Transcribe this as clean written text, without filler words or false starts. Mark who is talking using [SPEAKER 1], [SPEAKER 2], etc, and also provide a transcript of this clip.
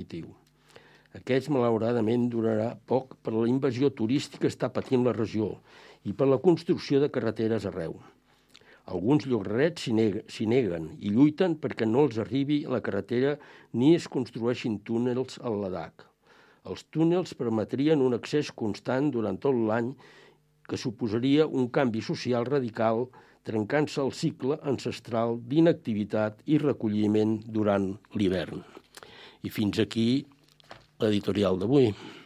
[SPEAKER 1] cultiu. Aquest, malauradament, durarà poc per la invasió turística que està patint la regió i per la construcció de carreteres arreu. Alguns llogarrets s'hi neguen i lluiten perquè no els arribi la carretera ni es construeixin túnels al Ladakh. Els túnels permetrien un accés constant durant tot l'any que suposaria un canvi social radical, trencant-se el cicle ancestral d'inactivitat i recolliment durant l'hivern. I fins aquí l'editorial d'avui.